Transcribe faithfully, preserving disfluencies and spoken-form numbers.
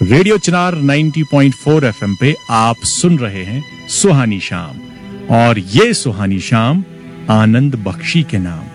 Radio चिनार नब्बे point चार FM पे आप सुन रहे हैं सुहानी शाम, और ये सुहानी शाम आनंद बख्शी के नाम।